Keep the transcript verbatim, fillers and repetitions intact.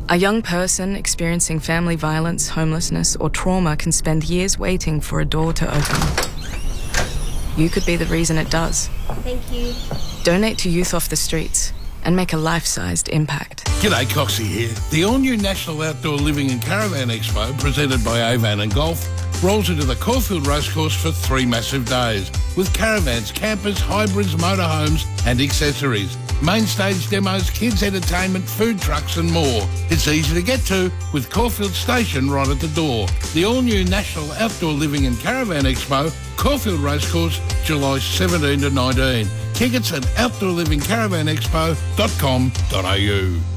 A young person experiencing family violence, homelessness, or trauma can spend years waiting for a door to open. You could be the reason it does. Thank you. Donate to Youth Off the Streets and make a life-sized impact. G'day, Coxie here. The all-new National Outdoor Living and Caravan Expo, presented by Avan and Golf, rolls into the Caulfield Racecourse for three massive days, with caravans, campers, hybrids, motorhomes and accessories. Main stage demos, kids entertainment, food trucks and more. It's easy to get to with Caulfield Station right at the door. The all-new National Outdoor Living and Caravan Expo, Caulfield Racecourse, July seventeenth to nineteen. Tickets at outdoor living caravan expo dot com dot a u.